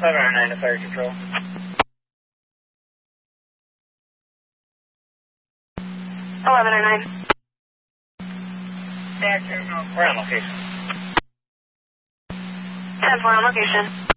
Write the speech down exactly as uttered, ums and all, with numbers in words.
seven oh nine to fire control. eleven oh nine. Yeah, we're on location. ten four on location.